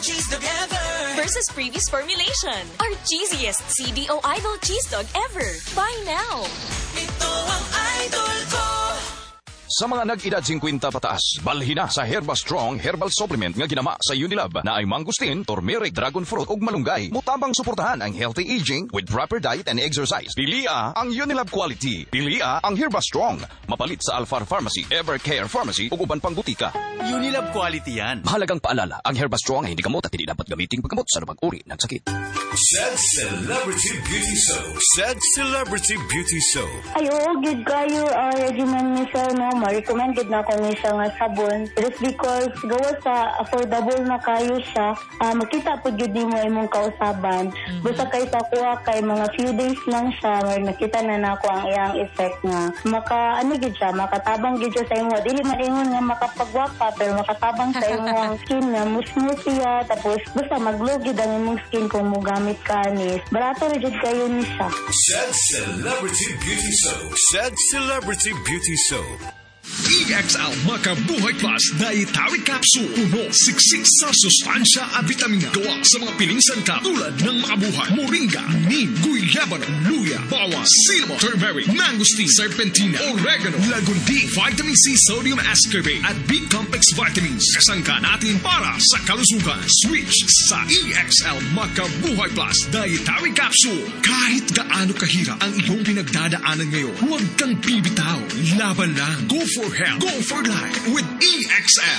cheese dog ever. Versus previous formulation. Our cheesiest CDO Idol cheese dog ever. Buy now. Ito ang idol ko. Sa mga nag-edad 50 pataas, balhin na sa Herba Strong Herbal Supplement nga ginama sa Unilab na ay mangustin, turmeric, dragon fruit ug malunggay. Mutabang suportahan ang healthy aging with proper diet and exercise. Pilia ang Unilab quality. Pilia ang Herba Strong. Mapalit sa Alfar Pharmacy, Evercare Pharmacy ug uban pang butika. Unilab quality yan. Mahalagang paalala, ang Herba Strong ay hindi gamot at hindi dapat gamitin paggamot sa anumang uri ng sakit. Said Celebrity Beauty Soap. Said Celebrity Beauty Soap. Ay, oo, good kayo. Regimen ni sir, no? Ma-recommended na ako niya nga sabon. It is because gawa sa affordable na kayo siya, makita po yun din mo imong kausaban. Basta kay sa kuha kay mga few days lang siya, nakita na ako ang iyang effect nga. Makatabang gid siya sa imo. Dili man ingon nga makapagwapa, pero makatabang sa imong skin nga smooth siya. Tapos basta mag-glow gid ang imong skin kung mo gamit ka ni. Barato rin kayo ni siya. Said Celebrity Beauty Soap. Said Celebrity Beauty Soap. EXL Makabuhay Plus Dietary Capsule. Puno, siksik sa sustansya at vitamina. Gawa sa mga piling sangkap tulad ng makabuhay, moringa, neem, guyabano, luya, bawas, cinnamon, turmeric, mangosteen, serpentina, oregano, lagundi, vitamin C, sodium ascorbate at B-complex vitamins. Kasangka natin para sa kalusugan. Switch sa EXL Makabuhay Plus Dietary Capsule. Kahit gaano kahirap ang iyong pinagdadaanan ngayon, huwag kang bibitaw. Laban lang. Go for health. Go for life with EXL.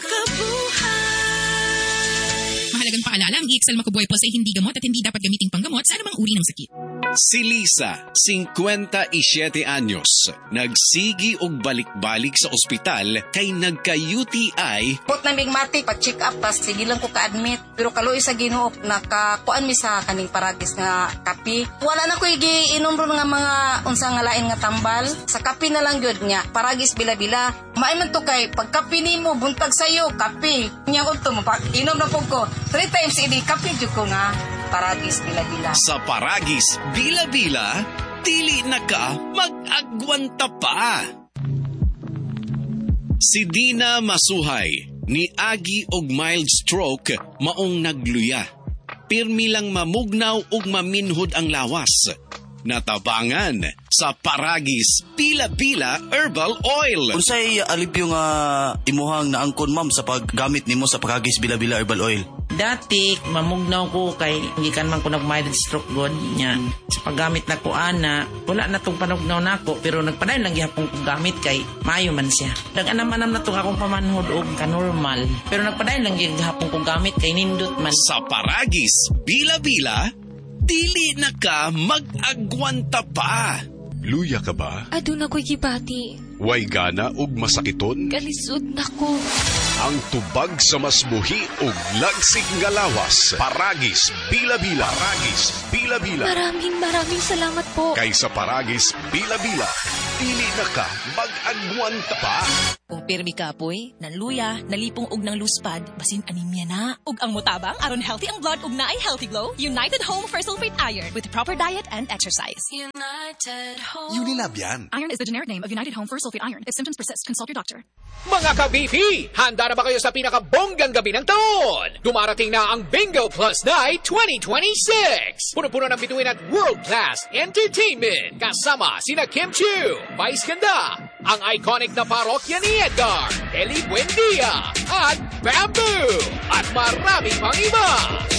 Mahalagang paalala, ang EXL Makabuhay Plus ay hindi gamot at hindi dapat gamiting panggamot sa anumang uri ng sakit. Si Lisa, 57 anyos, nagsigi og balik-balik sa ospital kay nagka-UTI. Put na bigmatik, pa-check up, tas sige lang ko ka-admit. Pero kaloy sa Ginoo, nakakuan mi sa kaning paragis nga kapi. Wala na ko igiinom ron nga mga unsa nga lain nga tambal. Sa kapi na lang gyud nya, paragis bila-bila. Maayman to kay pagkapi nimo buntag sayo, kapi. Nya ko to inom na po ko. 3 times ini kapi jud ko nga. Paragis bila-bila. Sa paragis bila-bila, dili na ka mag-agwanta pa. Si Dina Masuhay, ni agi og mild stroke, maong nagluya. Pirmi lang mamugnaw ug maminhod ang lawas. Natabangan sa paragis bila-bila herbal oil. Unsay alipyo nga imuhang naangkon ma'am sa paggamit nimo sa paragis bila-bila herbal oil? Dati, mamugnaw ko kay gikan man ko nag-mild stroke god niya. Sa paggamit na ko ana, wala na tong panugnaw na ako, pero nagpadayon lang gihapon kong gamit kay mayo man siya. Nag-anam-anam na tong akong pamanhod og ka-normal, pero nagpadayon lang gihapon kong gamit kay nindot man. Sa paragis bila-bila, dili na ka mag-agwanta pa. Luya ka ba? Aduna ko'y gibati. Way gana ug masakiton? Kalisod na ko. Ang tubag sa masbuhi ug lagsig nga lawas. Paragis bila-bila. Paragis bila-bila. Maraming salamat po. Kaysa paragis bila-bila, dili na ka mag-agwanta pa. Kung pirmi ka poy, nanluya, nalipong og ng luspad, basin anemia na. Ug ang mutabang aron healthy ang blood ug naay healthy glow, United Home for Sulfate Iron with proper diet and exercise. United Home. Unilab yan. Iron is the generic name of United Home for Sulfate Iron. If symptoms persist, consult your doctor. Mga ka-BP, handa na ba kayo sa pinakabonggang gabi ng taon? Dumarating na ang Bingo Plus Night 2026! Puno-puno ng bituin at world-class entertainment. Kasama sina Kim Chiu, Vice Ganda, ang iconic na parokya ni Edgar, Eli Buendia, at Bamboo, at marami pang iba.